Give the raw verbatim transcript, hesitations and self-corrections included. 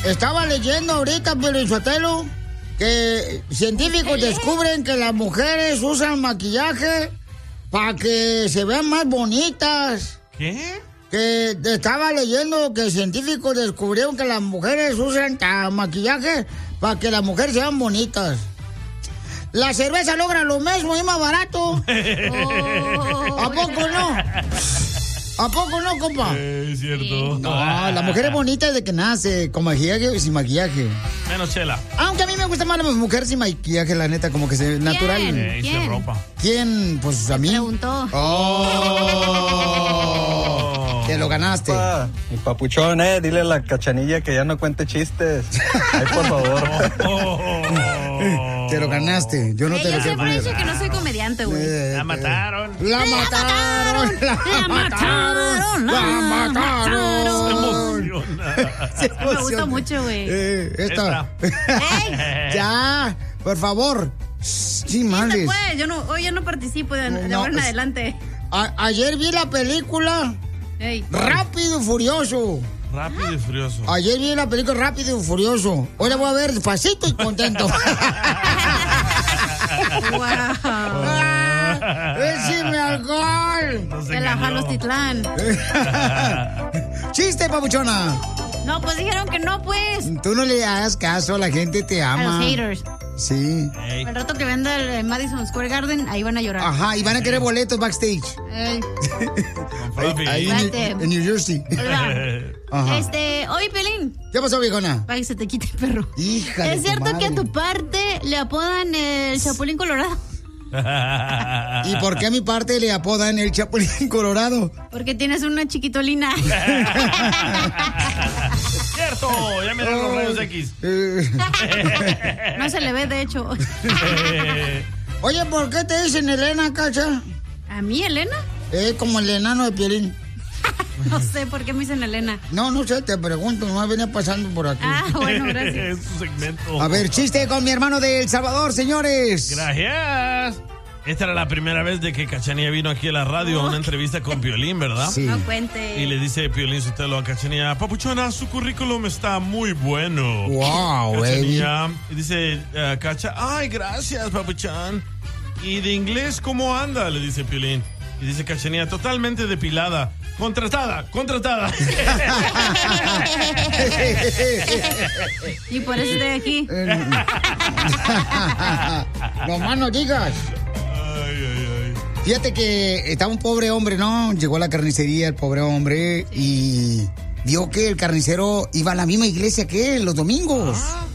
estaba leyendo ahorita, Pelizotelo, que científicos descubren que las mujeres usan maquillaje para que se vean más bonitas. ¿Qué? Que estaba leyendo que científicos descubrieron que las mujeres usan ah, maquillaje para que las mujeres sean bonitas. La cerveza logra lo mismo y más barato. Oh. ¿A poco no? ¿A poco no, compa? Eh, es cierto. No, la mujer es bonita desde que nace, con maquillaje y sin maquillaje. Menos Chela. Aunque a mí me gusta más la mujer sin maquillaje, la neta, como que se natural. Eh, ¿Quién? sin ropa. ¿Quién? Pues a mí. Preguntó. Oh. Te lo ganaste. Pa, mi papuchón, eh, dile a la Cachanilla que ya no cuente chistes. Ay, por favor. Oh. Te lo ganaste. Yo no Eh, te yo lo siempre he quiero dicho poner. que no soy comediante, güey. Eh, La mataron. La mataron. La mataron. La mataron. Se emociona. Se Me gusta emociona. mucho, güey. Eh, esta. ¡Ey! Ya, por favor. Sin males. Después, yo no, hoy ya no participo de, de No, ahora en es- adelante. A- ayer vi la película Ey. Rápido y Furioso. Rápido y furioso. Ayer vi la película Rápido y Furioso. Hoy la voy a ver despacito y contento. Wow. ¡Écheme alcohol! No se De la engañó. Jalostitlán. ¡Chiste, papuchona! No, pues dijeron que no, pues. Tú no le hagas caso, la gente te A los ama. haters. Sí. Ey. El rato que venda el Madison Square Garden, ahí van a llorar. Ajá, y van a querer boletos backstage. Ey. Con Fluffy. Ahí en, Espérate. en New Jersey. Hola. Ajá. Este, oye, Pelín. ¿Qué pasó, viejona? Para que se te quite el perro. Hija de ¿Es tu cierto que a madre. tu parte le apodan el Chapulín Colorado? ¿Y por qué a mi parte le apodan el Chapulín Colorado? Porque tienes una chiquitolina. Cierto, ya miran los rayos X. Eh, No se le ve, de hecho. Oye, ¿por qué te dicen Elena, Cacha? ¿A mí, Elena? Es como el enano de Piolín. No sé por qué me dicen Elena. No, no sé, te pregunto, no venía pasando por aquí. Ah, bueno, gracias. Es su segmento. A ver, chiste con mi hermano de El Salvador, señores. Gracias. Esta era la primera vez de que Cachanilla vino aquí a la radio a una entrevista con Piolín, ¿verdad? Sí. No cuente. Y le dice Piolín Sotelo a Cachanilla, papuchona, su currículum está muy bueno. Wow, baby. Cachanilla, y dice eh, Cacha, ay, gracias, papuchón. ¿Y de inglés cómo anda? Le dice Piolín. Y dice Cachanilla, totalmente depilada. Contratada, contratada. Y por eso estoy aquí. No más no digas. Ay, ay, ay. Fíjate que estaba un pobre hombre, ¿no? Llegó a la carnicería el pobre hombre y vio que el carnicero iba a la misma iglesia que él los domingos. Ah.